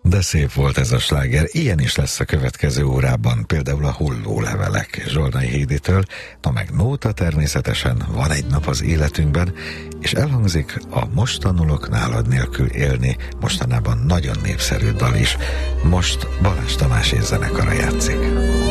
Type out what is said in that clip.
De szép volt ez a sláger, ilyen is lesz a következő órában, például a Hullólevelek Zsolnay Héditől, na meg nóta természetesen, van egy nap az életünkben, és elhangzik a Most tanulok nálad nélkül élni, mostanában nagyon népszerű dal is, most Balázs Tamás és zenekara játszik.